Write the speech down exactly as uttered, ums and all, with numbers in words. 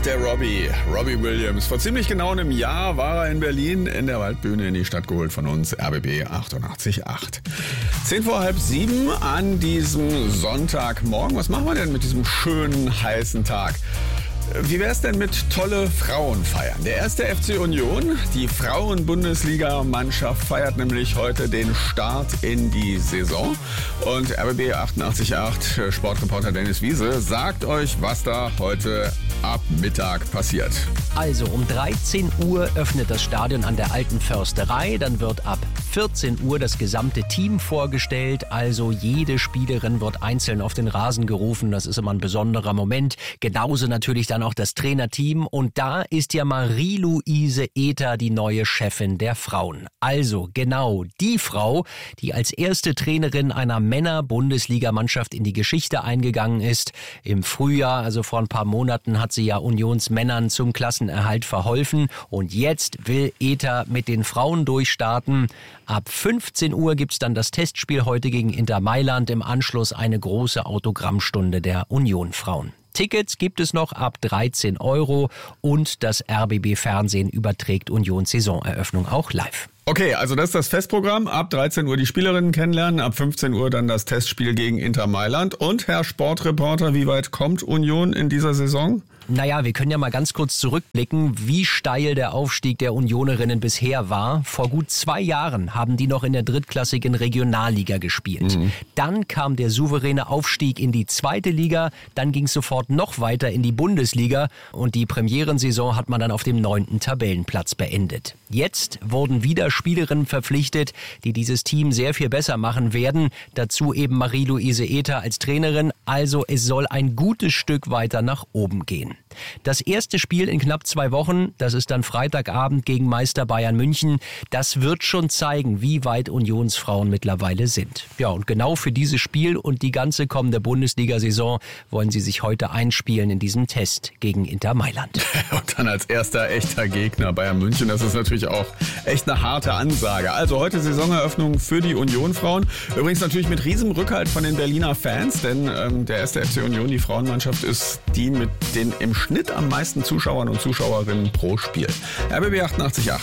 der Robbie, Robbie Williams. Vor ziemlich genau einem Jahr war er in Berlin in der Waldbühne in die Stadt geholt von uns, R B B achtundachtzig Komma acht. Zehn vor halb sieben an diesem Sonntagmorgen. Was machen wir denn mit diesem schönen, heißen Tag? Wie wär's denn mit tolle Frauen feiern? Der erste F C Union, die Frauen-Bundesliga-Mannschaft, feiert nämlich heute den Start in die Saison. Und R B B achtundachtzig Komma acht Sportreporter Dennis Wiese sagt euch, was da heute ab Mittag passiert. Also um dreizehn Uhr öffnet das Stadion an der Alten Försterei. Dann wird ab vierzehn Uhr das gesamte Team vorgestellt. Also jede Spielerin wird einzeln auf den Rasen gerufen. Das ist immer ein besonderer Moment. Genauso natürlich dann auch das Trainerteam. Und da ist ja Marie-Louise Ether die neue Chefin der Frauen. Also genau die Frau, die als erste Trainerin einer Männer-Bundesligamannschaft in die Geschichte eingegangen ist. Im Frühjahr, also vor ein paar Monaten, hat sie ja Unionsmännern zum Klassenerhalt verholfen. Und jetzt will Ether mit den Frauen durchstarten. Ab fünfzehn Uhr gibt's dann das Testspiel heute gegen Inter Mailand. Im Anschluss eine große Autogrammstunde der Union-Frauen. Tickets gibt es noch ab dreizehn Euro und das R B B-Fernsehen überträgt Unions Saisoneröffnung auch live. Okay, also das ist das Festprogramm. Ab dreizehn Uhr die Spielerinnen kennenlernen, ab fünfzehn Uhr dann das Testspiel gegen Inter Mailand. Und Herr Sportreporter, wie weit kommt Union in dieser Saison? Naja, wir können ja mal ganz kurz zurückblicken, wie steil der Aufstieg der Unionerinnen bisher war. Vor gut zwei Jahren haben die noch in der drittklassigen Regionalliga gespielt. Mhm. Dann kam der souveräne Aufstieg in die zweite Liga, dann ging es sofort noch weiter in die Bundesliga und die Premierensaison hat man dann auf dem neunten Tabellenplatz beendet. Jetzt wurden wieder Spielerinnen verpflichtet, die dieses Team sehr viel besser machen werden. Dazu eben Marie-Louise Ether als Trainerin. Also es soll ein gutes Stück weiter nach oben gehen. Das erste Spiel in knapp zwei Wochen, das ist dann Freitagabend gegen Meister Bayern München. Das wird schon zeigen, wie weit Unionsfrauen mittlerweile sind. Ja, und genau für dieses Spiel und die ganze kommende Bundesliga-Saison wollen sie sich heute einspielen in diesem Test gegen Inter Mailand. Und dann als erster echter Gegner Bayern München. Das ist natürlich auch echt eine harte Ansage. Also heute Saisoneröffnung für die Union-Frauen. Übrigens natürlich mit riesigem Rückhalt von den Berliner Fans, denn ähm, der erste F C Union, die Frauenmannschaft, ist die mit den im Schnitt am meisten Zuschauern und Zuschauerinnen pro Spiel. R B B achtundachtzig Komma acht.